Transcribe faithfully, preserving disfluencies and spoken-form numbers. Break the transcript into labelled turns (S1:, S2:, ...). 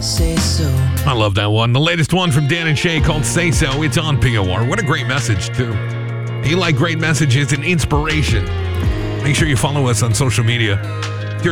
S1: Say so.
S2: I love that one. The latest one from Dan and Shay called Say So. It's on P O R. What a great message, too. You like great messages and inspiration. Make sure you follow us on social media.